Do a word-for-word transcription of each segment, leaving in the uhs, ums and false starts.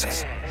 Ez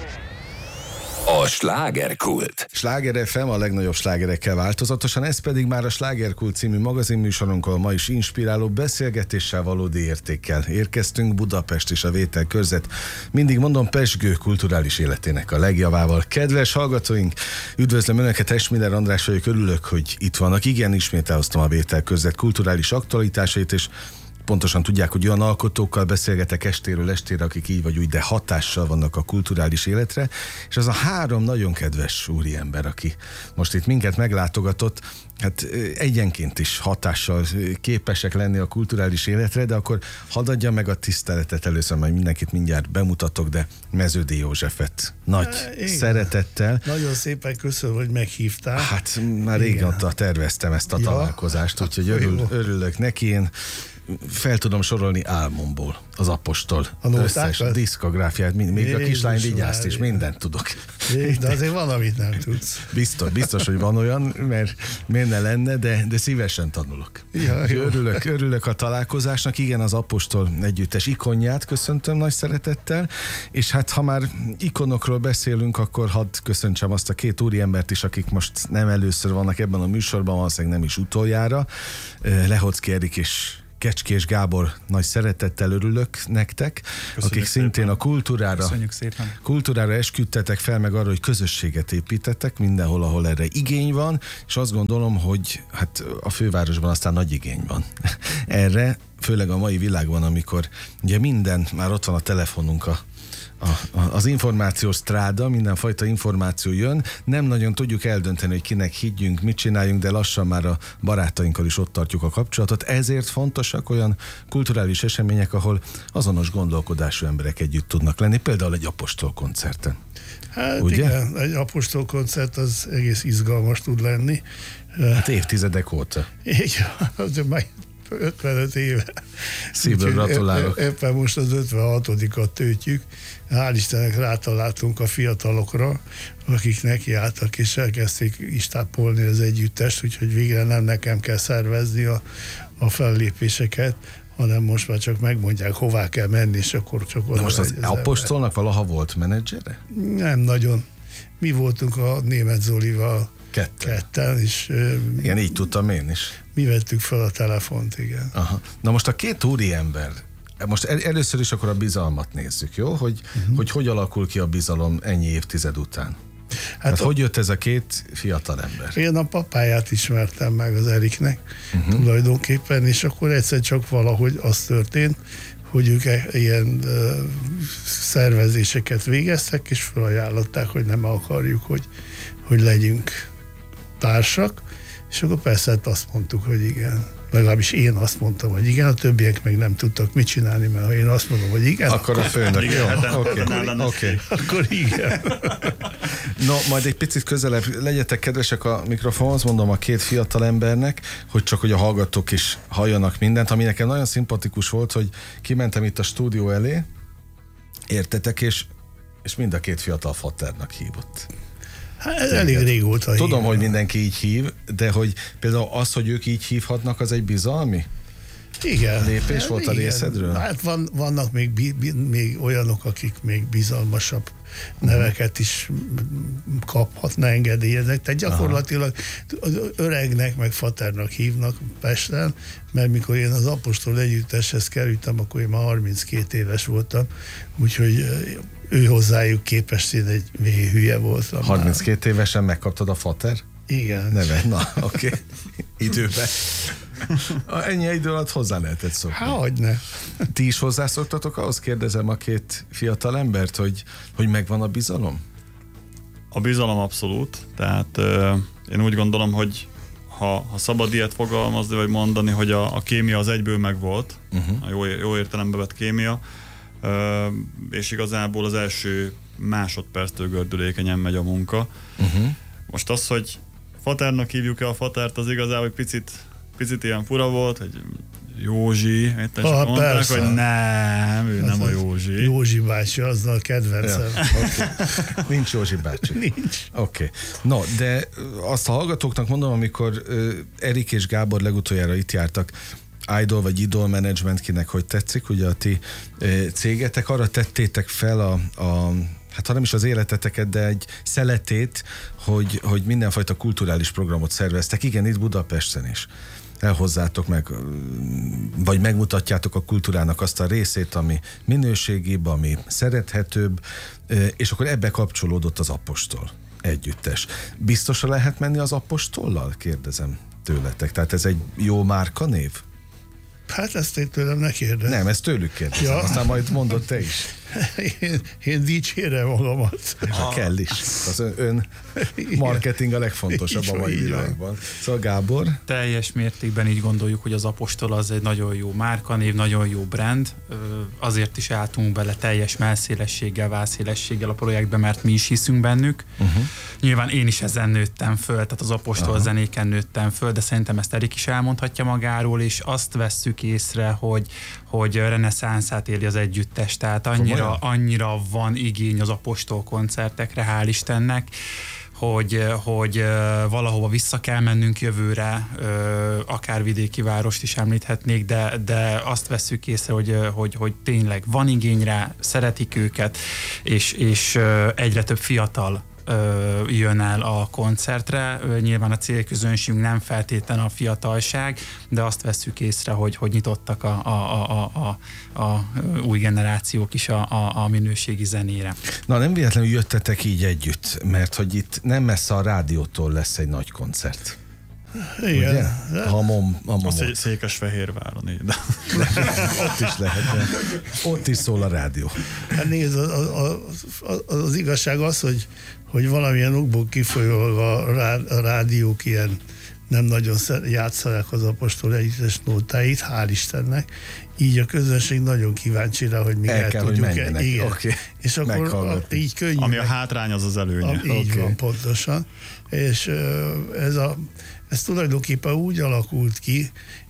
a Slágerkult. Sláger ef em a legnagyobb slágerekkel változatosan, ez pedig már a Slágerkult című magazinműsorunkkal ma is inspiráló beszélgetéssel, valódi értékkel érkeztünk. Budapest és a Vételkörzet, mindig mondom, pezsgő kulturális életének a legjavával. Kedves hallgatóink, üdvözlöm Önöket, Esmiller András vagyok, örülök, hogy itt vannak. Igen, ismét elhoztam a Vételkörzet kulturális aktualitásait, és pontosan tudják, hogy olyan alkotókkal beszélgetek estéről estére, akik így vagy úgy, de hatással vannak a kulturális életre, és az a három nagyon kedves úriember, aki most itt minket meglátogatott, hát egyenként is hatással képesek lenni a kulturális életre, de akkor hadd adjam meg a tiszteletet először, majd mindenkit mindjárt bemutatok, de Meződi Józsefet nagy é, szeretettel. Nagyon szépen köszönöm, hogy meghívtál. Hát már régóta terveztem ezt a ja, találkozást, úgyhogy örül, örülök neki. Én fel tudom sorolni álmomból az apostol összes diszkográfiát, még Jézus, a kislány vigyázt is, mindent tudok. Jézus, de azért van, amit nem tudsz. Biztos, biztos, hogy van olyan, mert miért ne lenne, de, de szívesen tanulok. Ja, örülök, örülök a találkozásnak, igen, az apostol együttes ikonját köszöntöm nagy szeretettel, és hát ha már ikonokról beszélünk, akkor hadd köszöntsem azt a két úriembert is, akik most nem először vannak ebben a műsorban, valószínűleg nem is utoljára. Lehocki Erik és Kecskés Gábor, nagy szeretettel örülök nektek, köszönjük akik szintén szépen a kultúrára, kultúrára esküdtetek fel, meg arra, hogy közösséget építettek mindenhol, ahol erre igény van, és azt gondolom, hogy hát a fővárosban aztán nagy igény van erre, főleg a mai világban, amikor ugye minden, már ott van a telefonunk, a A, a, az információs stráda, mindenfajta információ jön, nem nagyon tudjuk eldönteni, hogy kinek higgyünk, mit csináljunk, de lassan már a barátainkkal is ott tartjuk a kapcsolatot, ezért fontosak olyan kulturális események, ahol azonos gondolkodású emberek együtt tudnak lenni, például egy apostol koncerten. Hát ugye? Igen, egy apostol koncert az egész izgalmas tud lenni. Hát évtizedek óta. Igen, az már ötvenöt éve. Szívből gratulálok. Éppen most az ötvenhatodikat töltjük. Hál' Istennek rátaláltunk a fiatalokra, akik nekiálltak és elkezdték istápolni az együttest, úgyhogy végre nem nekem kell szervezni a, a fellépéseket, hanem most már csak megmondják, hová kell menni, és akkor csak oda. De most az, az apostolnak valaha volt menedzsere? Nem nagyon. Mi voltunk a Németh Zolival ketten, ketten és igen, így tudtam én is. Mi vettük fel a telefont, igen. Aha. Na most a két úriember, most el, először is akkor a bizalmat nézzük, jó? Hogy, uh-huh. hogy hogy alakul ki a bizalom ennyi évtized után? Hát, hát a... hogy jött ez a két fiatal ember? Én a papáját ismertem meg az Eriknek uh-huh. tulajdonképpen, és akkor egyszer csak valahogy az történt, hogy ők ilyen uh, szervezéseket végeztek, és felajánlották, hogy nem akarjuk, hogy, hogy legyünk társak, és akkor persze hát azt mondtuk, hogy igen. Legalábbis én azt mondtam, hogy igen, a többiek meg nem tudtak mit csinálni, mert ha én azt mondom, hogy igen, akkor a főnök. Igen, jó, oké, okay. okay. Akkor igen. No, majd egy picit közelebb legyetek kedvesek a mikrofonhoz, mondom a két fiatal embernek, hogy csak hogy a hallgatók is halljanak mindent, ami nekem nagyon szimpatikus volt, hogy kimentem itt a stúdió elé, értetek, és, és mind a két fiatal fatternak hívott. Hát ez elég régóta. Tudom, hív. hogy mindenki így hív, de hogy például az, hogy ők így hívhatnak, az egy bizalmi igen, lépés hát volt igen. a részedről? Hát van, vannak még, bi, bi, még olyanok, akik még bizalmasabb neveket is kaphatna, engedélyeznek. Tehát gyakorlatilag az öregnek meg faternak hívnak Pesten, mert mikor én az apostol együtteshez kerültem, akkor én már harminckét éves voltam, úgyhogy ő hozzájuk képest én egy hülye voltam. harminckét már. Évesen megkaptad a fater? Igen. Neve, na, oké. Okay. Időben. Ennyi idő alatt hozzá lehetett szokni. Há, hogyne. Ti is hozzászoktatok, ahhoz kérdezem a két fiatal embert, hogy, hogy megvan a bizalom? A bizalom abszolút, tehát euh, én úgy gondolom, hogy ha, ha szabad ilyet fogalmazni, vagy mondani, hogy a, a kémia az egyből megvolt, uh-huh. a jó, jó értelembe vett kémia, euh, és igazából az első másodperctől gördülékenyen megy a munka. Uh-huh. Most az, hogy faternak hívjuk-e a fatert, az igazából egy picit, picit ilyen fura volt, hogy Józsi, érte, ah, mondták, persze. hogy nem, ő az nem a Józsi. Józsi bácsi, az a kedvencem. Ja. Okay. Nincs Józsi bácsi. Nincs. Oké. Okay. No, de azt a hallgatóknak mondom, amikor uh, Erik és Gábor legutoljára itt jártak, Idol vagy Idol Management, kinek hogy tetszik, ugye a ti uh, cégetek, arra tettétek fel a, a hát ha nem is az életeteket, de egy szeletét, hogy, hogy mindenfajta kulturális programot szerveztek, igen, itt Budapesten is. Elhozzátok meg, vagy megmutatjátok a kultúrának azt a részét, ami minőségibb, ami szerethetőbb, és akkor ebbe kapcsolódott az Apostol együttes. Biztosan lehet menni az Apostollal? Kérdezem tőletek. Tehát ez egy jó márkanév? Hát ezt én tőlem ne kérdez. Nem, ezt tőlük kérdezem, ja. Aztán majd mondod te is. Én, én dicsérem magamat. Ha kell is. Az ön, ön marketing a legfontosabb a mai világban. Szóval Gábor? Teljes mértékben így gondoljuk, hogy az Apostol az egy nagyon jó márkanév, nagyon jó brand. Azért is álltunk bele teljes mellszélességgel, válszélességgel a projektbe, mert mi is hiszünk bennük. Uh-huh. Nyilván én is ezen nőttem föl, tehát az Apostol uh-huh. zenéken nőttem föl, de szerintem ezt Erik is elmondhatja magáról, és azt vesszük észre, hogy, hogy reneszánszát éli az együttes, tehát annyira, annyira van igény az Apostol koncertekre, hál' Istennek, hogy, hogy valahova vissza kell mennünk jövőre, akár vidéki várost is említhetnék, de, de azt vesszük észre, hogy, hogy, hogy tényleg van igény rá, szeretik őket, és, és egyre több fiatal jön el a koncertre. Nyilván a célközönségünk nem feltétlen a fiatalság, de azt vesszük észre, hogy, hogy nyitottak a, a, a, a, a új generációk is a, a, a minőségi zenére. Na, nem véletlenül jöttetek így együtt, mert hogy itt nem messze a rádiótól lesz egy nagy koncert. Igen. Ugye? A mom, a mom. Azt Székesfehérváron, de. Ott is lehet. Ott is szól a rádió. Hát nézd, az, az, az, az igazság az, hogy, hogy valamilyen okból kifolyólag a, rá, a rádiók ilyen nem nagyon játsszák az Apostol együttes nótáit, hál' Istennek. Így a közönség nagyon kíváncsi rá, hogy mi el, el kell, tudjuk. Hogy menjenek. Igen. Okay. És akkor a, így könnyű. Ami a hátrány, az az előnye. A, így okay. van, pontosan. És ez, a, ez tulajdonképpen úgy alakult ki,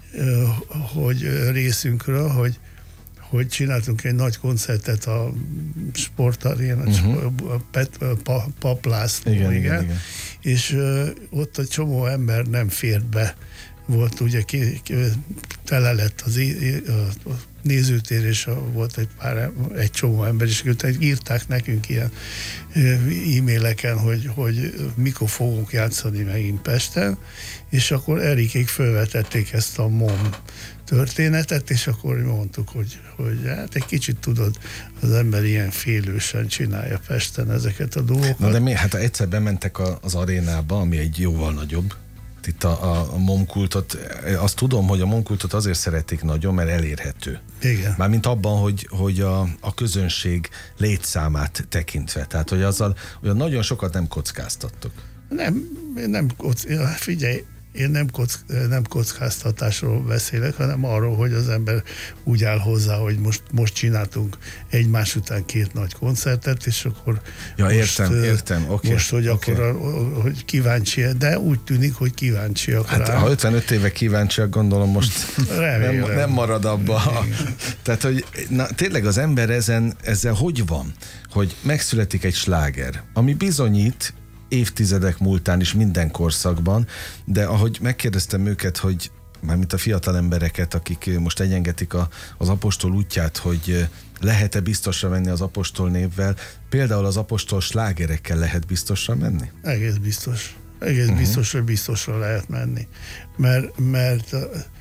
hogy részünkről, hogy hogy csináltunk egy nagy koncertet a sportarénán, uh-huh. a Pet, pa, Paplászló, igen, igen, igen. És uh, ott egy csomó ember nem fért be, volt ugye tele lett az a, a nézőtér, és a, volt egy pár, egy csomó ember, és írták nekünk ilyen e-maileken, hogy, hogy mikor fogunk játszani megint Pesten, és akkor Erikék felvetették ezt a mom történetet, és akkor mondtuk, hogy, hogy hát egy kicsit tudod, az ember ilyen félősen csinálja Pesten ezeket a dolgokat. Na de mi? Hát egyszer bementek a, az arénába, ami egy jóval nagyobb. Itt a, a, a momkultot, azt tudom, hogy a momkultot azért szeretik nagyon, mert elérhető. Igen. Mármint abban, hogy, hogy a, a közönség létszámát tekintve. Tehát, hogy azzal olyan nagyon sokat nem kockáztattok. Nem, nem kockáztattok. Figyelj, én nem, kock, nem kockáztatásról beszélek, hanem arról, hogy az ember úgy áll hozzá, hogy most, most csináltunk egymás után két nagy koncertet, és akkor ja, most, értem, értem. Okay, most, hogy okay. akkor a, hogy kíváncsi, de úgy tűnik, hogy kíváncsiak hát, rá. Ha ötvenöt éve kíváncsiak, gondolom most nem, nem marad abba. Tehát, hogy na, tényleg az ember ezen, ezzel hogy van? Hogy megszületik egy sláger, ami bizonyít, évtizedek múltán is minden korszakban, de ahogy megkérdeztem őket, hogy mármint a fiatal embereket, akik most egyengetik a, az Apostol útját, hogy lehet-e biztosra menni az Apostol névvel, például az Apostol slágerekkel lehet biztosra menni? Egész biztos. Egész uh-huh. biztos, hogy biztosra lehet menni. Mert, mert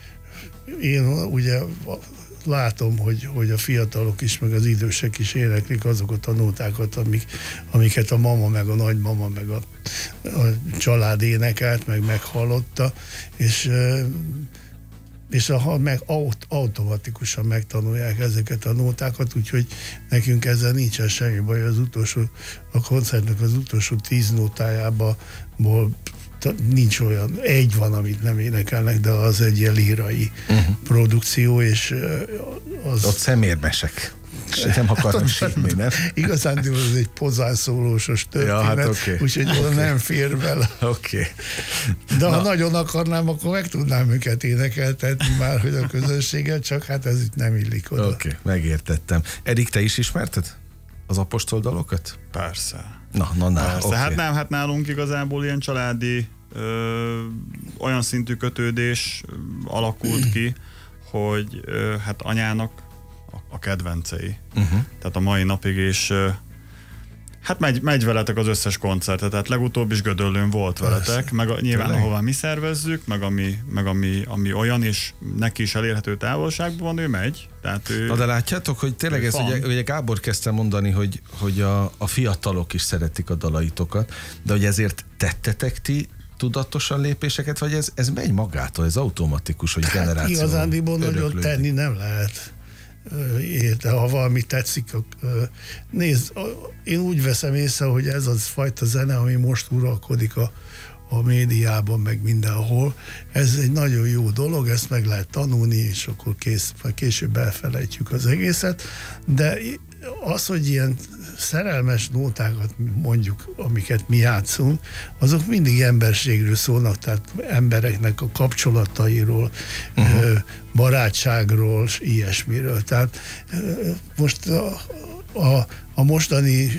én ugye látom, hogy, hogy a fiatalok is, meg az idősek is éneklik azokat a nótákat, amik, amiket a mama, meg a nagymama, meg a, a család énekelt, meg meghallotta, és, és a, meg automatikusan megtanulják ezeket a nótákat, úgyhogy nekünk ezzel nincsen semmi baj. Az utolsó, a koncertnek az utolsó tíz nótájából nincs olyan, egy van, amit nem énekelnek, de az egy ilyen lírai uh-huh. produkció, és az... Ott szemérmesek. Nem akarnak sírni, nem? Igazán ez egy pozánszólósos történet, ja, hát okay. úgyhogy okay. nem fér bele. Okay. De ha Na. nagyon akarnám, akkor meg tudnám őket énekeltetni már, hogy a közönséget, csak hát ez itt nem illik oda. Oké, okay. megértettem. Erik, te is ismerted az Apostol dalokat? Persze. Na, na, na. Persze. Okay. Hát nem, hát nálunk igazából ilyen családi ö, olyan szintű kötődés ö, alakult ki, hogy ö, hát anyának a, a kedvencei. Uh-huh. Tehát a mai napig, és ö, Hát megy, megy veletek az összes koncertet, tehát legutóbb is Gödöllőn volt veletek, meg a, nyilván Tényleg? ahová mi szervezzük, meg ami, meg ami, ami olyan, és neki is elérhető távolságban van, ő megy. Tehát ő, Na de látjátok, hogy tényleg ez, ugye, ugye Gábor kezdte mondani, hogy, hogy a, a fiatalok is szeretik a dalaitokat, de hogy ezért tettetek ti tudatosan lépéseket, vagy ez, ez megy magától, ez automatikus, hogy generáció. Hát igazándiból nagyon tenni nem lehet. Érte, ha valami tetszik, nézd, én úgy veszem észre, hogy ez az fajta zene, ami most uralkodik a, a médiában, meg mindenhol, ez egy nagyon jó dolog, ezt meg lehet tanulni, és akkor kész, később elfelejtjük az egészet, de az, hogy ilyen szerelmes nótákat mondjuk, amiket mi játszunk, azok mindig emberségről szólnak, tehát embereknek a kapcsolatairól, uh-huh. barátságról, ilyesmiről. Tehát most a, a, a mostani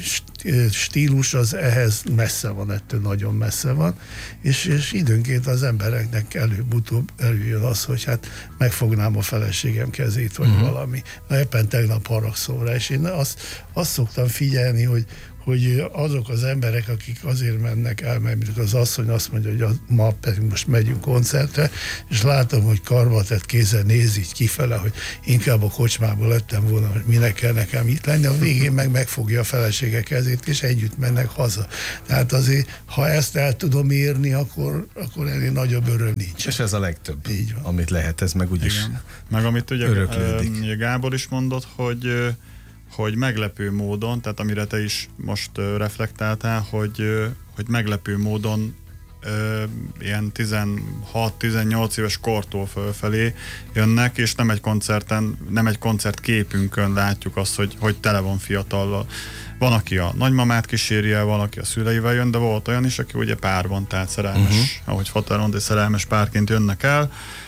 stílus az ehhez messze van, ettől nagyon messze van, és, és időnként az embereknek előbb-utóbb előjön az, hogy hát megfognám a feleségem kezét, vagy uh-huh. valami. Na, éppen tegnap haragszom rá, és én azt, azt szoktam figyelni, hogy hogy azok az emberek, akik azért mennek el, mert mondjuk az asszony azt mondja, hogy a, ma pedig most megyünk koncertre, és látom, hogy karbatett kézzel néz így kifele, hogy inkább a kocsmából lettem volna, hogy minek kell nekem itt lenni, a végén meg megfogja a felesége kezét, és együtt mennek haza. Tehát azért, ha ezt el tudom érni, akkor, akkor ennél nagyobb öröm nincs. És ez a legtöbb, így van. Amit lehet, ez meg úgyis Igen. Meg amit ugye, ugye Gábor is mondott, hogy hogy meglepő módon, tehát amire te is most uh, reflektáltál, hogy, uh, hogy meglepő módon uh, ilyen tizenhat-tizennyolc éves kortól fölfelé jönnek, és nem egy koncerten, nem egy koncert képünkön látjuk azt, hogy, hogy tele van fiatallal. Van, aki a nagymamát kíséri el, van, aki a szüleivel jön, de volt olyan is, aki ugye párban, tehát szerelmes, uh-huh. ahogy Fater mondta, szerelmes párként jönnek el.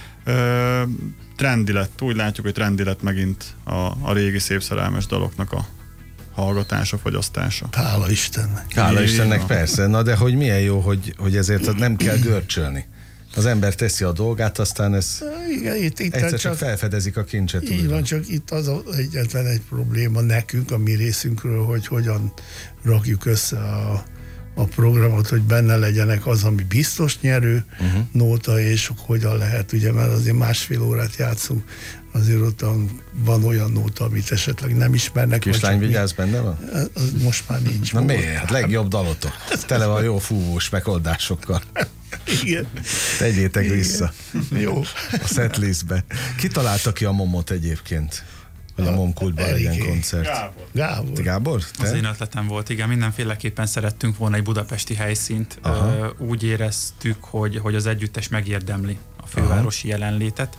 Uh, trendi lett, úgy látjuk, hogy trendi lett megint a, a régi szép szerelmes daloknak a hallgatása, fogyasztása. Hála Istennek. Hála Istennek, van. Persze. Na de hogy milyen jó, hogy, hogy ezért nem kell görcsölni. Az ember teszi a dolgát, aztán ez igen, itt, itt egyszer csak, csak felfedezik a kincset. Így újra. Van, csak itt az egyetlen egy probléma nekünk, a mi részünkről, hogy hogyan rakjuk össze a a programot, hogy benne legyenek az, ami biztos nyerő uh-huh. nóta, és hogyan lehet, ugye, mert azért másfél órát játszunk, azért ott van olyan nóta, amit esetleg nem ismernek. Kislány vigyázz, benne van? Az most már nincs. Na miért? Hát legjobb dalotok. Tele van jó fúvós megoldásokkal. Igen. Tegyétek Igen. vissza. Jó. A setlistbe. Ki találta ki a momot egyébként? Hogy a, a Momkultban legyen koncert. Gábor. Gábor. Gábor? Te? Az én ötletem volt, igen, mindenféleképpen szerettünk volna egy budapesti helyszínt. Aha. Úgy éreztük, hogy, hogy az együttes megérdemli a fővárosi Aha. jelenlétet,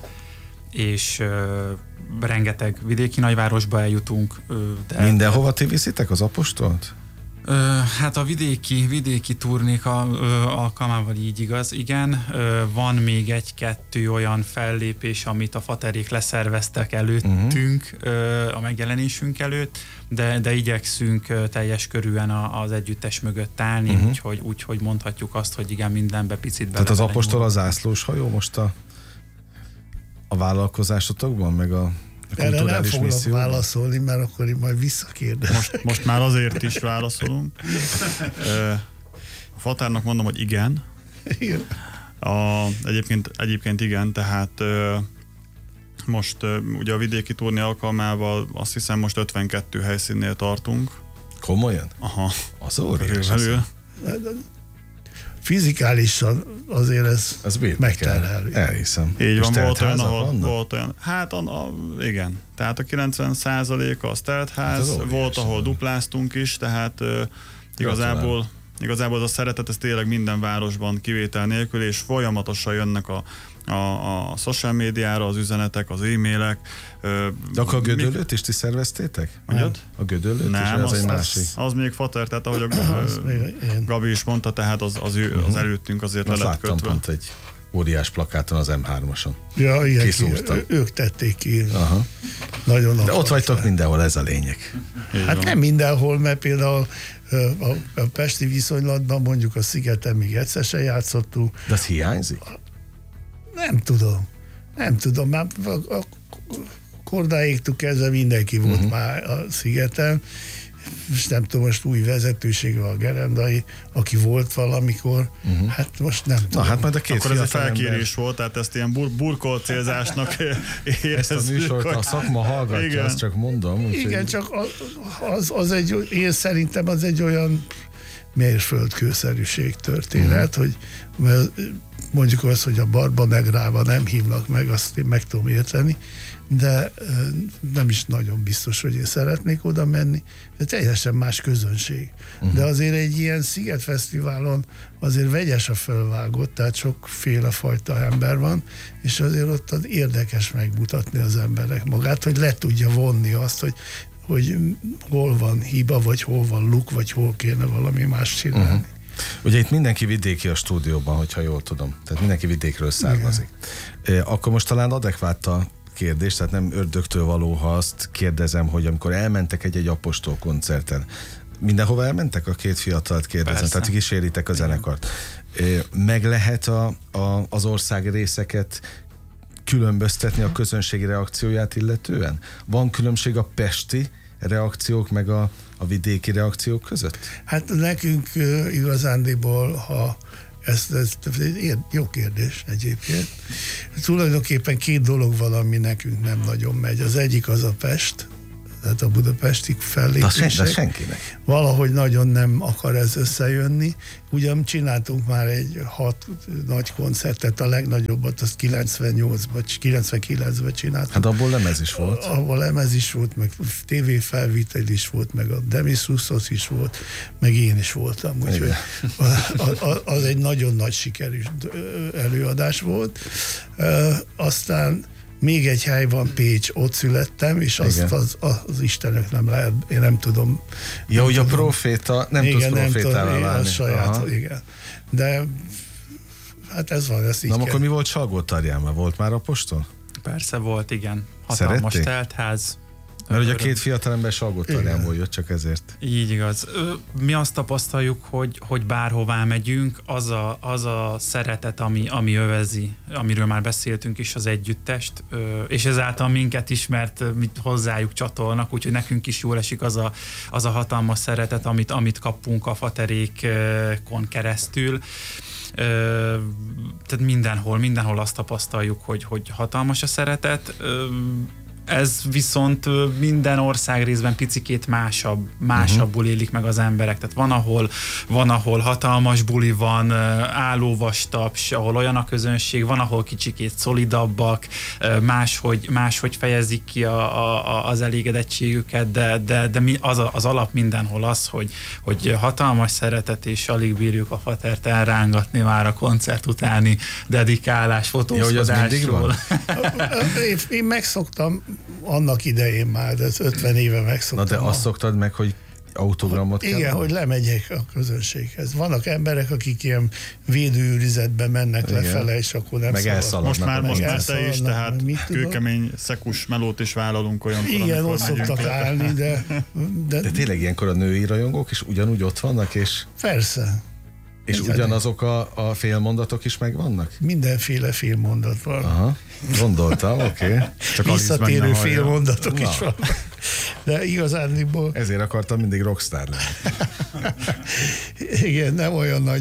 és uh, rengeteg vidéki nagyvárosba eljutunk. Uh, de Mindenhova ti viszitek az apostolt? Uh, hát a vidéki, vidéki turnék a, uh, alkalmával így igaz, igen. Uh, van még egy-kettő olyan fellépés, amit a Faterék leszerveztek előttünk, uh-huh. uh, a megjelenésünk előtt, de, de igyekszünk uh, teljes körűen a, az együttes mögött állni, uh-huh. úgyhogy úgy, hogy mondhatjuk azt, hogy igen, mindenbe picit bele. Tehát az apostol a zászlós hajó most a, a vállalkozásotokban, meg a erre nem foglak misszióban válaszolni, mert akkor én majd visszakérdezek. Most, most már azért is válaszolunk. A Fatárnak mondom, hogy igen. Igen. A, egyébként, egyébként igen, tehát most ugye a vidéki turné alkalmával azt hiszem most ötvenkettő helyszínnél tartunk. Komolyan? Aha. Az óriás. Fizikálisan azért ez, ez megterhelő. Elhiszem. Így van, volt olyan, ahol, volt olyan. Hát a, a, igen, tehát a kilencven százaléka az teltház, hát volt, ahol dupláztunk is, tehát uh, igazából, igazából az a szeretet, ez tényleg minden városban kivétel nélkül, és folyamatosan jönnek a A, a social médiára az üzenetek, az e-mailek. De akkor a Gödöllőt is ti szerveztétek? Mondjad? A Gödöllőt Nem, is, az, az, egy másik. Az, az még Fater, tehát ahogy a Gabi is mondta, tehát az, az, ő, az előttünk azért le lett kötve. Pont egy óriás plakáton az em hármason. Ja, igen, ki, ők tették ki. Aha. Nagyon de ott vagytok mindenhol, ez a lényeg. Hát nem mindenhol, mert például a, a pesti viszonylatban mondjuk a Szigeten még egyszer se játszottunk. De az hiányzik? Nem tudom. Nem tudom. Már a, a kordáéktól kezdve mindenki volt uh-huh. már a Szigeten. most nem tudom, most új vezetősége a Gerendai, aki volt valamikor, uh-huh. hát most nem tudom. Na hát majd a két Akkor ez egy felkérés ember... volt, tehát ezt ilyen bur- burkolt célzásnak érezzük. Ezt a műsort a szakma hallgatja, igen. Azt csak mondom. Úgy, igen, hogy... csak az, az egy, én szerintem az egy olyan mérföldkőszerűség történet, uh-huh. hogy mondjuk az, hogy a Barba Negrába nem hívnak meg, azt én meg tudom érteni, de nem is nagyon biztos, hogy én szeretnék oda menni. Ez teljesen más közönség. Uh-huh. De azért egy ilyen Szigetfesztiválon azért vegyes a fölvágott, tehát sokféle fajta ember van, és azért ott az érdekes megmutatni az emberek magát, hogy le tudja vonni azt, hogy hogy hol van hiba, vagy hol van luk, vagy hol kéne valami más csinálni. Uh-huh. Ugye itt mindenki vidéki a stúdióban, hogyha jól tudom. Tehát mindenki vidékről származik. Igen. Akkor most talán adekvát a kérdés, tehát nem ördögtől való, ha azt kérdezem, hogy amikor elmentek egy-egy apostol koncerten, mindenhova elmentek? A két fiatalt kérdezem, persze. Tehát kíséritek a zenekart. Meg lehet a, a, az ország részeket különböztetni a közönségi reakcióját illetően? Van különbség a pesti reakciók meg a, a vidéki reakciók között? Hát nekünk uh, igazándiból, ha ez, ez, ez egy jó kérdés egyébként. Tulajdonképpen két dolog van, ami nekünk nem nagyon megy. Az egyik az a Pest, tehát a budapesti fellépések. De senkinek. Valahogy nagyon nem akar ez összejönni. Ugyan csináltunk már egy hat nagy koncertet, a legnagyobbat az kilencvennyolcban, kilencvenkilencben csináltunk. Hát abból lemez is volt. Abból lemez is volt, meg tévéfelvétel is volt, meg a Demis Roussos is volt, meg én is voltam. Úgyhogy az egy nagyon nagy sikerű előadás volt. Aztán még egy hely van, Pécs, ott születtem, és azt az, az, az Istenök nem lehet, én nem tudom. Ja, hogy a proféta, nem igen, tudsz profétává válni. Saját, aha. Igen. De hát ez van, ez így Na, kell. akkor mi volt Salgótarjánban? Volt már apostol? Persze volt, igen. Hatalmas Szerették? teltház. Mert ugye a két fiatalember Salgótarjánból jött, csak ezért. Így igaz. Mi azt tapasztaljuk, hogy, hogy bárhová megyünk, az a, az a szeretet, ami, ami övezi, amiről már beszéltünk is, az együttest, és ezáltal minket is, mert mit hozzájuk csatolnak, úgyhogy nekünk is jól esik az a, az a hatalmas szeretet, amit, amit kapunk a faterékon keresztül. Tehát mindenhol, mindenhol azt tapasztaljuk, hogy, hogy hatalmas a szeretet. Ez viszont minden ország részben picikét másabb, másabbul élik meg az emberek. Tehát van, ahol, van, ahol hatalmas buli van, állóvas taps, ahol olyan a közönség, van, ahol kicsikét szolidabbak, máshogy, máshogy fejezik ki a, a, az elégedettségüket, de, de, de az, az alap mindenhol az, hogy, hogy hatalmas szeretet, és alig bírjuk a fatert elrángatni már a koncert utáni dedikálás, fotózkodásról. Ja, én, én megszoktam annak idején már, de ez ötven éve megszoktam. Na de azt szoktad meg, hogy autogramot kell? Igen, hogy lemegyek a közönséghez. Vannak emberek, akik ilyen védőőrizetbe mennek igen. lefele, és akkor nem meg szabad. Most már mondtál te is, tehát kőkemény szekus melót is vállalunk olyankor, igen, ott szoktak állni, de, de... De tényleg ilyenkor a női rajongók is ugyanúgy ott vannak, és... Persze. És igen. Ugyanazok a, a félmondatok is megvannak? Mindenféle félmondat van. Aha, gondoltam, oké. Okay. Visszatérő félmondatok is vannak. De igazándiból... Ezért akartam mindig rockstar lenni. Igen, nem olyan nagy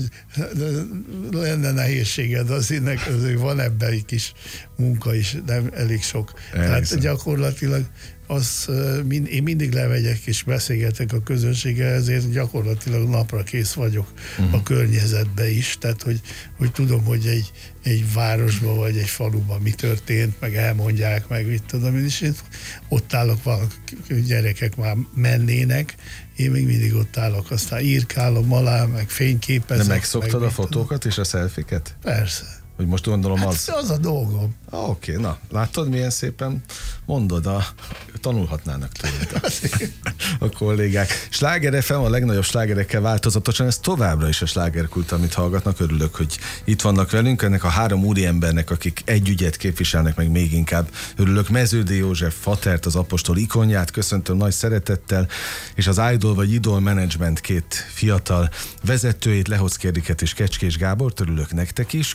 lenne nehézséged, azért, azért van ebben egy kis munka is, nem elég sok. Elhiszem. Tehát gyakorlatilag az, én mindig lemegyek és beszélgetek a közönséggel, ezért gyakorlatilag napra kész vagyok uh-huh. a környezetbe is, tehát hogy, hogy tudom, hogy egy, egy városban vagy egy faluban mi történt, meg elmondják, meg mit tudom én is, én ott állok, valaki gyerekek már mennének, én még mindig ott állok, aztán írkálom alá, meg fényképezek. De megszoktad meg a fotókat tudom. És a szelfiket? Persze. Hogy most gondolom hát az... az a dolgom. Ah, oké, okay, na, látod, milyen szépen mondod, a... tanulhatnának tőled a kollégák. Sláger ef em a legnagyobb slágerekkel változatosan, ez továbbra is a slágerkult, amit hallgatnak. Örülök, hogy itt vannak velünk. Ennek a három úriembernek, akik egy ügyet képviselnek, meg még inkább örülök. Meződi József Fatert, az apostol ikonját köszöntöm nagy szeretettel, és az Idol vagy Idol Management két fiatal vezetőjét, Lehocki Eriket és Kecskés Gábort, örülök nektek is. Közös az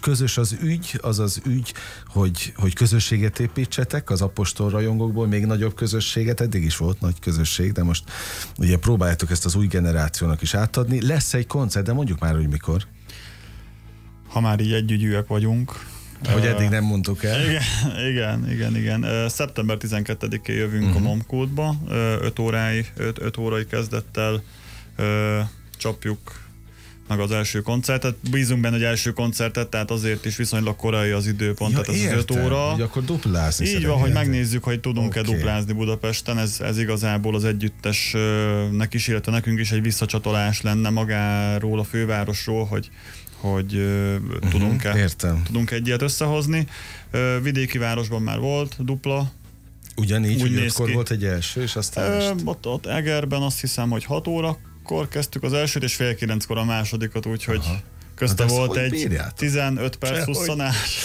az ügy, az az ügy, hogy, hogy közösséget építsetek, az apostol rajongókból még nagyobb közösséget, eddig is volt nagy közösség, de most ugye próbáljátok ezt az új generációnak is átadni. Lesz egy koncert, de mondjuk már, hogy mikor. Ha már így együgyűek vagyunk. Hogy eddig nem mondtuk el. Igen, igen, igen. igen. szeptember tizenkettedikén jövünk uh-huh. a Momkódba, öt órái, öt órai kezdettel csapjuk meg az első koncertet. Bízunk benne, hogy első koncertet, tehát azért is viszonylag korai az időpont, ja, tehát ez az öt óra. Hogy akkor duplázni. Így van, hogy megnézzük, hogy tudunk-e okay. duplázni Budapesten. Ez, ez igazából az együttesnek is, illetve nekünk is egy visszacsatolás lenne magáról, a fővárosról, hogy hogy uh, tudunk-e, uh-huh, tudunk egy ilyet összehozni. Uh, vidéki városban már volt dupla. Ugyanígy, hogy ötkor volt egy első, és aztán uh, ott, ott Egerben azt hiszem, hogy hat órakor kezdtük az elsőt, és fél kilenckor a másodikat, úgyhogy aha. közte hát volt egy bírjátok? tizenöt perc huszonás.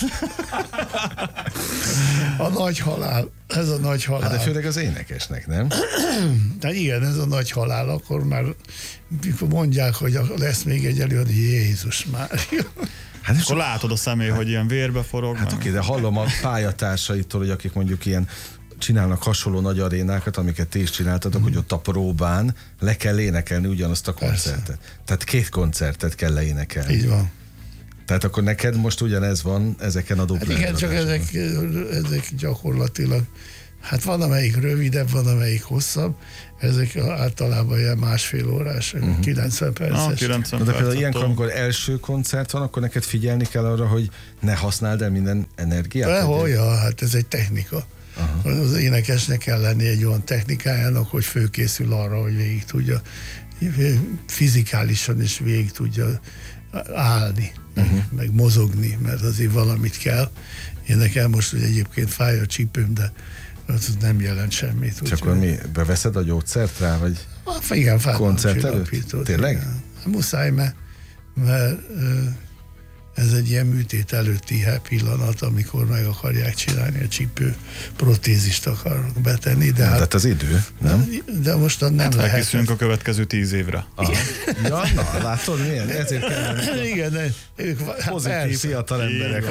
A nagy halál. Ez a nagy halál. Hát de főleg az énekesnek, nem? De igen, ez a nagy halál, akkor már mikor mondják, hogy lesz még egy előadó, Jézus Mária. Hát akkor látod a személy, hogy ilyen vérbe forog. Hát oké, de hallom a pályatársaitól, hogy akik mondjuk ilyen csinálnak hasonló nagy arénákat, amiket ti is csináltatok, mm. hogy ott a próbán le kell énekelni ugyanazt a koncertet. Persze. Tehát két koncertet kell leénekelni. Így van. Tehát akkor neked most ugyanez van ezeken a duplán. Hát igen, csak ezek, ezek gyakorlatilag, hát van amelyik rövidebb, van amelyik hosszabb, ezek általában ilyen másfél órás, uh-huh. kilencven perces. Ah, kilencven de például percet ilyenkor, amikor első koncert van, akkor neked figyelni kell arra, hogy ne használd el minden energiát? De olyan, hát ez egy technika. Aha. Az énekesnek kell lenni egy olyan technikájának, hogy fölkészül arra, hogy végig tudja, fizikálisan is végig tudja állni, uh-huh. meg, meg mozogni, mert azért valamit kell. Én nekem most, hogy egyébként fáj a csípőm, de az nem jelent semmit. És akkor mi, beveszed a gyógyszert rá, vagy ah, igen, koncert előtt? Tényleg? Igen. Muszáj, mert, mert ez egy ilyen műtét előtti pillanat, amikor meg akarják csinálni a csípő, protézist akarnak betenni. De hát, hát az idő, nem? De most nem hát lehet. Elkészülünk a következő tíz évre. Ja, na, látod milyen? Ezért kellene. Igen, de ők pozitív hát fiatal emberek.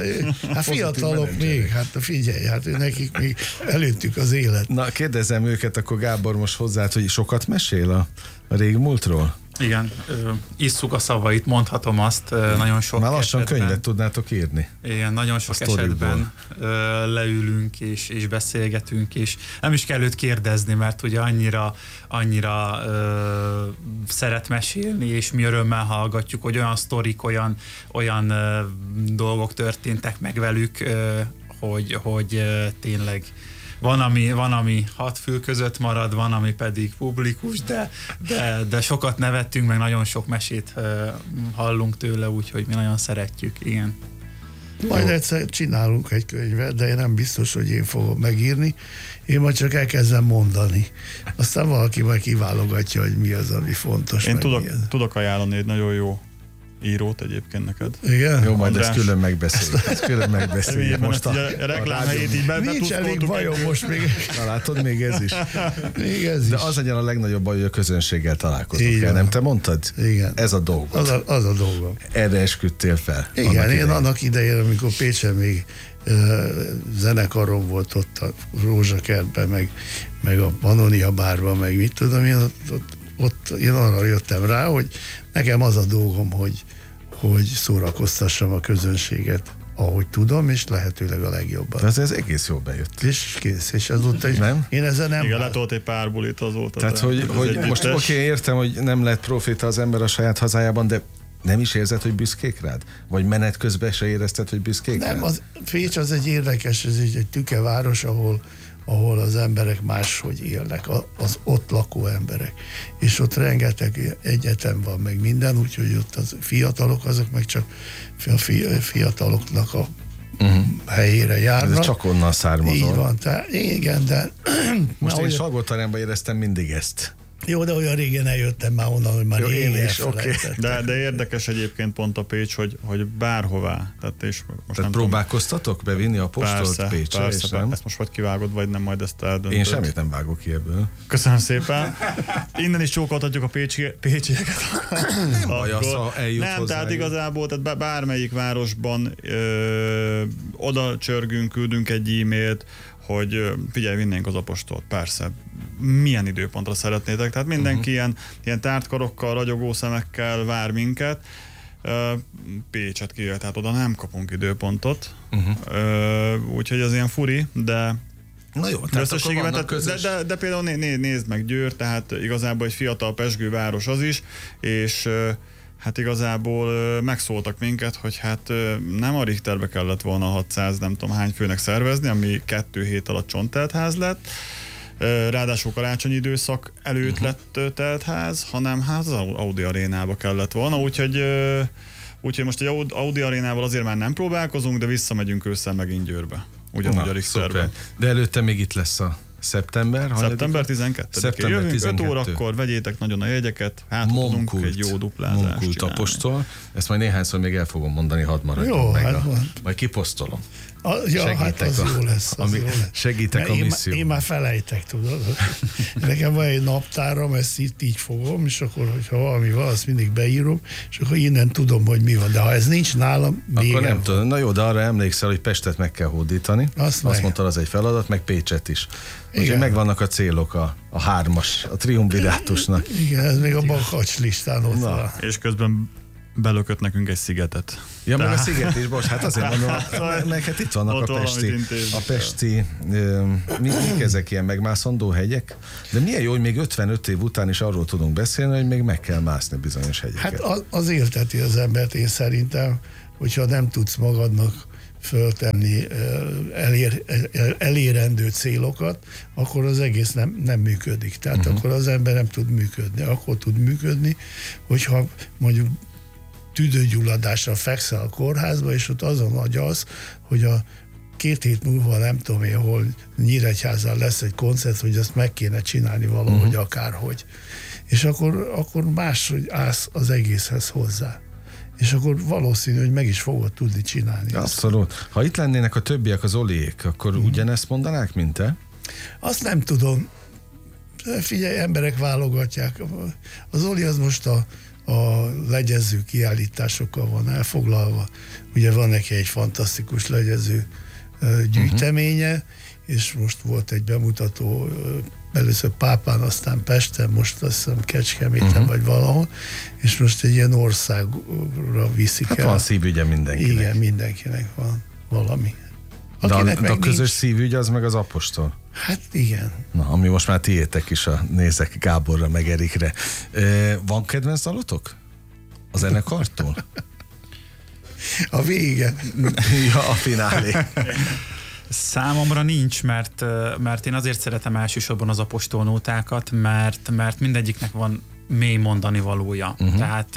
Hát fiatalok még, hát figyelj, hát nekik még előttük az élet. Na, kérdezem őket, akkor Gábor most hozzád, hogy sokat mesél a, a régmúltról? Igen, ö, isszuk a szavait, mondhatom azt, ö, nagyon sok már lassan esetben, könyvet tudnátok írni. Igen, nagyon sok esetben ö, leülünk és, és beszélgetünk, és nem is kell őt kérdezni, mert ugye annyira, annyira ö, szeret mesélni, és mi örömmel hallgatjuk, hogy olyan sztorik, olyan, olyan ö, dolgok történtek meg velük, ö, hogy, hogy ö, tényleg Van ami, van, ami hat fül között marad, van, ami pedig publikus, de, de, de sokat nevettünk, meg nagyon sok mesét uh, hallunk tőle, úgyhogy mi nagyon szeretjük, igen. Majd egyszer csinálunk egy könyvet, de én nem biztos, hogy én fogom megírni. Én majd csak elkezdem mondani. Aztán valaki majd kiválogatja, hogy mi az, ami fontos. Én tudok, tudok ajánlani egy nagyon jó írót egyébként neked. Igen? Jó, majd ezt külön megbeszéljük. Ezt külön megbeszéljük. Most a, a reklámhelyét így be, nincs elég bajom most még. Na látod, még ez is. Még ez De is. az legyen a legnagyobb baj, hogy a közönséggel találkozunk kell, nem te mondtad? Igen. Ez a dolgod. Az a, az a dolgom. Erre esküdtél fel. Igen, annak én idején. annak idején, amikor Pécsen még uh, zenekarom volt ott a Rózsakertben, meg, meg a Pannonia bárban, meg mit tudom én, ott, ott, ott én arra jöttem rá, hogy nekem az a dolgom, hogy hogy szórakoztassam a közönséget, ahogy tudom, és lehetőleg a legjobban. De ez, ez egész jól bejött. És kész, és azóta is, nem? Én ezzel nem... Igen, letolt egy pár bulit azóta. Tehát, hogy, hogy most oké, okay, értem, hogy nem lett profita az ember a saját hazájában, de nem is érzed, hogy büszkék rád? Vagy menet közben se érezted, hogy büszkék nem, rád? Az, Pécs az egy érdekes, ez egy, egy tükeváros, ahol ahol az emberek máshogy élnek, az ott lakó emberek. És ott rengeteg egyetem van, meg minden, úgyhogy ott az fiatalok, azok meg csak a fiataloknak a uh-huh. helyére járnak. Ez csak onnan származol. Így van, tehát igen, de... Most én Salgótarjánban éreztem mindig ezt. Jó, de olyan régen eljöttem már onnan, hogy már Jó, én én is, oké. okay. De, de érdekes egyébként pont a Pécs, hogy, hogy bárhová. Tehát, és most Tehát nem próbálkoztatok bevinni a postolt persze, Pécsre, persze, és nem? ezt most vagy kivágod, vagy nem, majd ezt eldöntöd. Én semmit nem vágok ki ebből. Köszönöm szépen. Innen is csókoltatjuk a pécsi, pécsieket. Nem baj, az, ha eljut Nem, hozzá. tehát igazából tehát bármelyik városban ö, oda csörgünk, küldünk egy e-mailt, hogy ö, figyelj, vinnénk az apostolt, persze. Milyen időpontra szeretnétek? Tehát mindenki uh-huh. ilyen, ilyen tártkarokkal, ragyogó szemekkel vár minket. Ö, Pécset kijöhet, tehát oda nem kapunk időpontot. Uh-huh. Ö, úgyhogy az ilyen furi, de Na jó, tehát akkor vannak de, de, de például né, né, nézd meg Győr, tehát igazából egy fiatal pezsgő város az is, és hát igazából megszóltak minket, hogy hát nem a Richterbe kellett volna hatszáz nem tudom hány főnek szervezni, ami kettő hét alatt csontteltház lett, ráadásul karácsonyi időszak előtt uh-huh. lett teltház, hanem hát az Audi arénába kellett volna, úgyhogy úgyhogy most egy Audi arénával azért már nem próbálkozunk, de visszamegyünk ősszel megint Győrbe. Ugyanúgy a Richterben. De előtte még itt lesz a szeptember. Szeptember tizenkettedike. Szeptember Jövünk tizenkettő. öt órakor, vegyétek nagyon a jegyeket, hát tudunk egy jó duplázást Monkult csinálni. apostol. Ezt majd néhányszor még el fogom mondani, hadd maradjon Jó, meg. hát A, van. majd kiposztolom. A, ja, hát az a, jó lesz. Az ami, jó lesz. Segítek a én, misszió. én már felejtek, tudod. Nekem van egy naptáram, ezt itt így fogom, és akkor, hogyha valami van, azt mindig beírom, és akkor innen tudom, hogy mi van. De ha ez nincs nálam, akkor nem van. tudom. Na jó, de arra emlékszel, hogy Pestet meg kell hódítani. Azt, azt meg. mondtad, az egy feladat, meg Pécset is. Igen. Úgyhogy megvannak a célok, a, a hármas, a triumvirátusnak. Igen, ez még a bakacs listán ott Na. van. És közben belökött nekünk egy szigetet. Ja, meg a Tehát- sziget is, bocs, hát azért mondom, meg hát itt vannak Ott a pesti, valamit intézni a pesti ö, mi, mik ezek ilyen megmászandó hegyek, de milyen jó, hogy még ötvenöt év után is arról tudunk beszélni, hogy még meg kell mászni bizonyos hegyeket. Hát az, az élteti az embert, én szerintem, hogyha nem tudsz magadnak föltenni elér, elérendő célokat, akkor az egész nem, nem működik. Tehát uh-huh. akkor az ember nem tud működni. Akkor tud működni, hogyha mondjuk tüdőgyulladásra fekszel a kórházba, és ott azon agyalsz, hogy a két hét múlva nem tudom én, hol Nyíregyházán lesz egy koncert, hogy azt meg kéne csinálni valahogy uh-huh. akárhogy. És akkor, akkor máshogy állsz az egészhez hozzá. És akkor valószínű, hogy meg is fogod tudni csinálni. Abszolút. Ha itt lennének a többiek, az Oliék, akkor hmm. ugyanezt mondanák, mint te? Azt nem tudom. Figyelj, emberek válogatják. Az Oli az most a, a legyező kiállításokkal van elfoglalva. Ugye van neki egy fantasztikus legyező gyűjteménye, uh-huh. és most volt egy bemutató először Pápán, aztán Pesten, most azt hiszem Kecskeméten uh-huh. vagy valahol, és most egy ilyen országra viszik hát el. van szívügye mindenkinek. Igen, mindenkinek van valami. De a, de a közös nincs. Szívügy az meg az apostol. Hát igen. Na, ami most már tiétek is, a nézek Gáborra, meg Erikre. E, van kedvenc dalotok? A zenekartól? A vége. Ja, a finálé. Számomra nincs, mert, mert én azért szeretem elsősorban az apostolnótákat, mert, mert mindegyiknek van mély mondani valója. Uh-huh. Tehát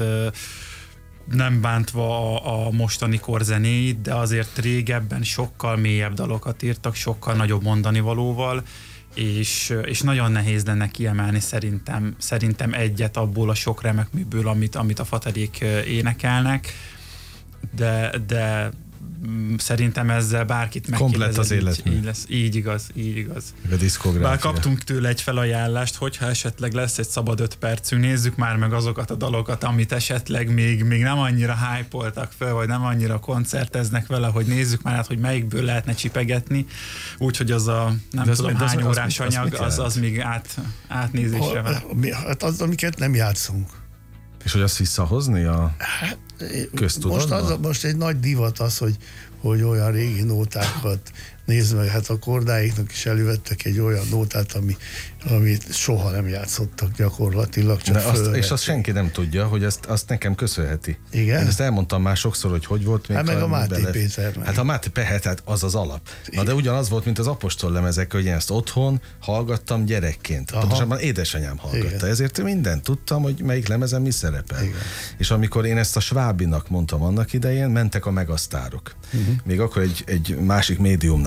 nem bántva a, a mostani kor zenéit, de azért régebben sokkal mélyebb dalokat írtak, sokkal nagyobb mondani valóval, és, és nagyon nehéz lenne kiemelni szerintem, szerintem egyet abból a sok remek műből, amit, amit a Faterék énekelnek, de, de szerintem ezzel bárkit megkérdezed. Komplett az életmű. Így, így lesz, így igaz, így igaz. A diszkográfia. Bár kaptunk tőle egy felajánlást, hogyha esetleg lesz egy szabad öt percünk, nézzük már meg azokat a dalokat, amit esetleg még, még nem annyira hype-oltak fel, vagy nem annyira koncerteznek vele, hogy nézzük már át, hogy melyikből lehetne csipegetni, úgyhogy az a nem az, tudom az, hány az, órás az, az anyag, az, az még át, átnézésre van. Hát az, amiket nem játszunk. És hogy azt visszahozni a hát, köztudatba? Most, az, most egy nagy divat az, hogy, hogy olyan régi nótákat nézd meg, hát a kordáiknak is elővettek egy olyan nótát, ami, amit soha nem játszottak gyakorlatilag, csak azt, és azt senki nem tudja, hogy ezt, azt nekem köszönheti. Igen? Én ezt elmondtam már sokszor, hogy hogy volt. Hát meg a Máté bele... Péter. Meg. Hát a Máté Péter, hát az az alap. Na de ugyanaz volt, mint az apostol lemezek, hogy én ezt otthon hallgattam gyerekként. Aha. Pontosabban édesanyám hallgatta. Igen. Ezért mindent tudtam, hogy melyik lemezen mi szerepel. Igen. És amikor én ezt a Svábinak mondtam annak idején, mentek a megasztárok. Uh-huh. Még akkor egy, egy másik médiumnál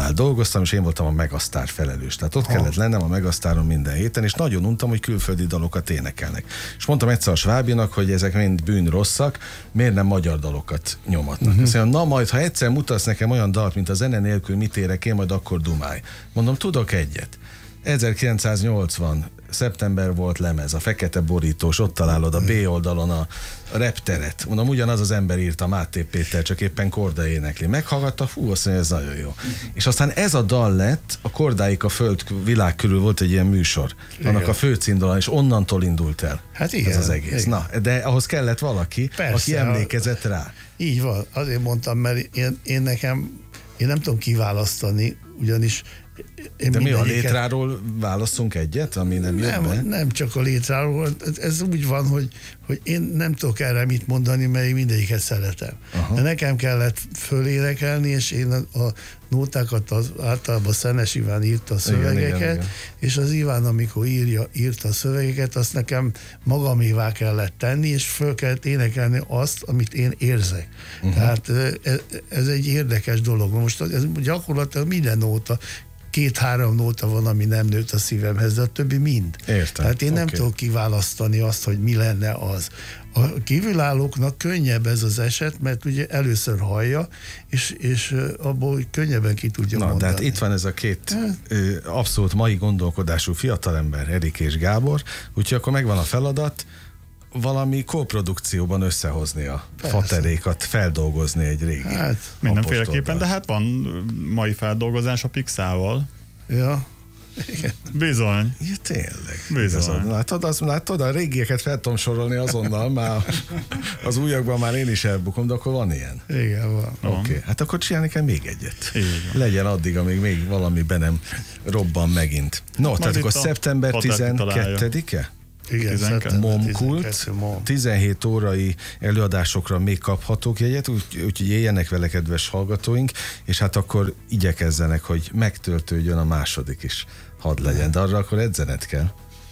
Dumánál dolgoztam, és én voltam a Megasztár felelős. Tehát ott ha. kellett lennem a Megasztáron minden héten, és nagyon untam, hogy külföldi dalokat énekelnek. És mondtam egyszer a Svábinak, hogy ezek mind bűn rosszak, miért nem magyar dalokat nyomatnak. Uh-huh. Azt mondja, na majd, ha egyszer mutatsz nekem olyan dalt, mint a zene nélkül mit érek én, majd akkor dumálj. Mondom, tudok egyet. ezerkilencszáznyolcvan szeptember volt lemez, a fekete borítós, ott találod a B oldalon a, a repteret. Mondom, ugyanaz az ember írta, Máté Péter, csak éppen Korda énekli. Meghallgatta, fú, azt mondja, ez nagyon jó. És aztán ez a dal lett, a Kordáik a föld világ körül volt egy ilyen műsor. Igen. Annak a főcímdalon, és onnantól indult el hát igen, ez az egész. Igen. Na, de ahhoz kellett valaki, persze, aki emlékezett rá. Így van, azért mondtam, mert én, én nekem, én nem tudom kiválasztani, ugyanis Én De mi a létráról válaszunk egyet, ami nem jött nem, be? Nem csak a létráról, ez úgy van, hogy, hogy én nem tudok erre mit mondani, mert én mindegyiket szeretem. Aha. De nekem kellett fölénekelni, és én a, a nótákat az, általában Szenes Iván írta a szövegeket, igen, igen, igen. és az Iván, amikor írja, írta a szövegeket, azt nekem magamévá kellett tenni, és föl kellett énekelni azt, amit én érzek. Uh-huh. Tehát ez, ez egy érdekes dolog. Most ez gyakorlatilag minden nóta, két-három nóta van, ami nem nőtt a szívemhez, de a többi mind. Értem. Tehát én nem okay. tudok kiválasztani azt, hogy mi lenne az. A kívülállóknak könnyebb ez az eset, mert ugye először hallja, és, és abból könnyebben ki tudja Na, mondani. de hát itt van ez a két ö, abszolút mai gondolkodású fiatalember, Erik és Gábor, úgyhogy akkor megvan a feladat, valami kóprodukcióban összehozni a Persze. faterékat, feldolgozni egy régi hát, mindenféleképpen, de hát van mai feldolgozás a Pixával. Ja. Igen. Bizony. Ja, tényleg. Bizony. Látod, az, látod, a régieket fel tudom sorolni azonnal, már az újakban már én is elbukom, de akkor van ilyen. Igen, van. Oké, okay. Hát akkor csinálni kell még egyet. Igen. Legyen addig, amíg még valami be nem robban megint. No, majd tehát akkor szeptember tizenkettedike? Igen, Momkult, tizenhét órai előadásokra még kaphatók jegyet, úgyhogy úgy, éljenek vele, kedves hallgatóink, és hát akkor igyekezzenek, hogy megtöltődjön a második is. Hadd legyen, de arra akkor edzened kell.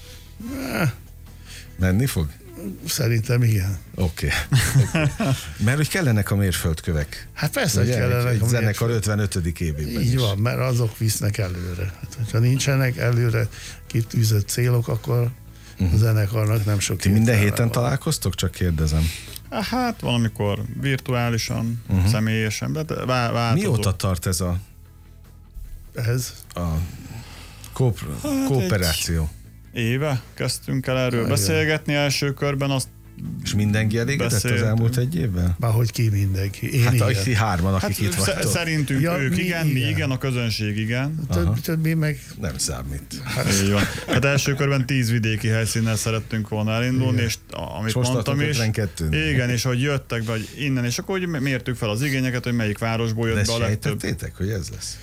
Menni fog? Szerintem igen. Oké. Okay. Okay. Mert hogy kellenek a mérföldkövek. Hát persze, hogy kellenek egy, egy a zenekar ötvenötödik évében Így is. van, mert azok visznek előre. Hát, ha nincsenek előre kitűzött célok, akkor uh-huh. a zenekarnak nem sok. Ti minden héten van. Találkoztok? Csak kérdezem. Hát valamikor virtuálisan, uh-huh. személyesen, de változó. Mióta tart ez a ez? a kóp- hát kooperáció? Éve kezdtünk el erről ah, beszélgetni jön. első körben, azt és mindenki elégedett beszéltünk. Az elmúlt egy évben? Már hogy ki mindenki. Én hát igen. hárman, akik hát itt vagytok. Szerintünk ja, ők mi igen, igen, mi igen, a közönség igen. Több, többi meg... Nem számít. Hát, így van. Hát első körben tíz vidéki helyszínnel szerettünk volna elindulni, igen. és amit most mondtam is. Igen, és hogy jöttek be, hogy innen, és akkor hogy mértük fel az igényeket, hogy melyik városból jött de be a legtöbb. De sejtettétek, hogy ez lesz?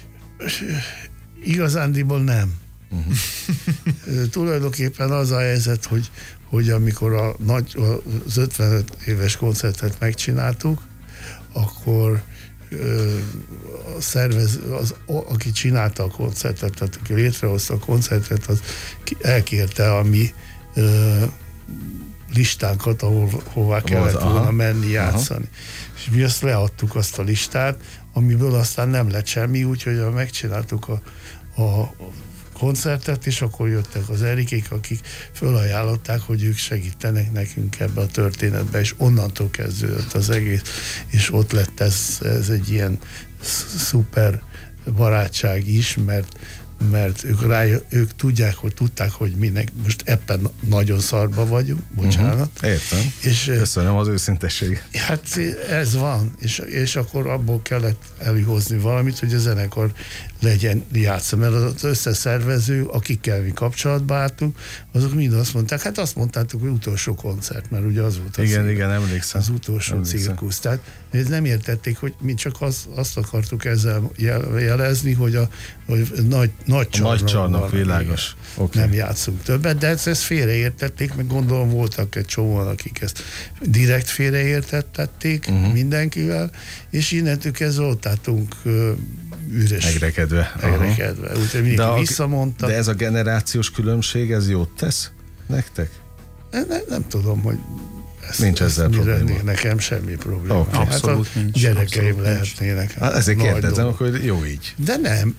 Igazándiból nem. Uh-huh. Tulajdonképpen az a helyzet, hogy, hogy amikor a nagy, az ötvenöt éves koncertet megcsináltuk, akkor ö, a szervez, az, aki csinálta a koncertet, tehát aki létrehozta a koncertet, az elkérte a mi ö, listánkat, ahol hová kellett volna aha. menni játszani. Aha. És mi azt leadtuk, azt a listát, amiből aztán nem lett semmi, úgyhogy megcsináltuk a, a koncertet, és akkor jöttek az Erikék, akik fölajánlották, hogy ők segítenek nekünk ebbe a történetbe, és onnantól kezdődött az egész, és ott lett ez, ez egy ilyen szuper barátság is, mert mert ők, rájö, ők tudják, hogy tudták, hogy mi most ebben nagyon szarba vagyunk, bocsánat. Uh-huh. Értem. És, köszönöm az őszintességet. Hát ez van, és, és akkor abból kellett előhozni valamit, hogy a zenekar legyen játszva, mert az összeszervező, akikkel mi kapcsolatba álltunk, azok mind azt mondták, hát azt mondtátok, hogy utolsó koncert, mert ugye az volt az, igen, igen, emlékszem. Az utolsó cirkusz. Tehát nem értették, hogy mi csak az, azt akartuk ezzel jelezni, hogy a hogy nagy, nagy csarnok, nagy csarnok világos. Okay. Nem játszunk többet, de ezt, ezt félreértették, meg gondolom voltak egy csomóan, akik ezt direkt félreértették uh-huh. mindenkivel, és innentől kezdve ott álltunk uh, üres. Megrekedve. Megrekedve. Úgyhogy mindenki visszamondta. De ez a generációs különbség, ez jót tesz nektek? Ne, ne, nem tudom, hogy Ezt, nincs ezzel ezt probléma. Nekem semmi probléma. Okay. Hát Abszolút a nincs. gyerekeim Abszolút lehetnének. Hát ezért nagy kérdezem, dolog. akkor jó így. De nem.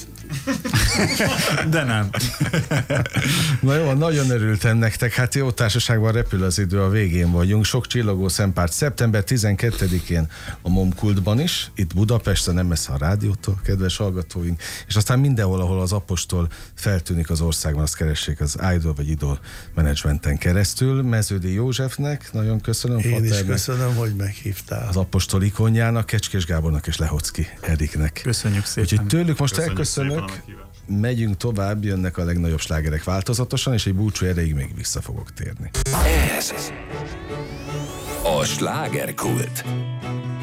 De nem. Na jó, nagyon örültem nektek, hát jó társaságban repül az idő, a végén vagyunk. Sok csillogó szempárt szeptember tizenkettedikén a Momkultban is, itt Budapesten, nem messze a rádiótól, kedves hallgatóink, és aztán mindenhol, ahol az apostol feltűnik az országban, azt keressék az Idol vagy Idol menedzsmenten keresztül. Meződi Józsefnek nagyon köszönöm. Én is Faternek, köszönöm, hogy meghívtál. az apostol ikonjának, Kecskés Gábornak és Lehocki Eriknek. Köszönjük szépen. Úgyhogy tőlük most Köszönjük elköszönök, szépen a meghívást. megyünk tovább, jönnek a legnagyobb slágerek változatosan, és egy búcsú erejéig még vissza fogok térni. Ez a slágerkult.